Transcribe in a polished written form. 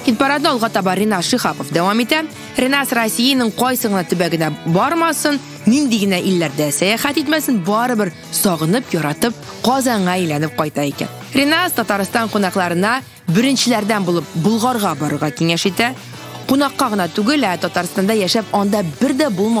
Hitparadni olg'a tabar Renas Shihapov davom etadi. Renas Rossiyaning qo'ysig'ini tubagida bormasin, nindigina illarda sayohat etmasin, baribir sog'inib, yoratib, Qozonga aylanib qaytar ekan. Renas Tatariston qo'noqlarini birinchilardan bo'lib Bulg'orga borishga kengash etadi. Qo'noqqa tugul Tataristonda yashab, onda birda bo'lma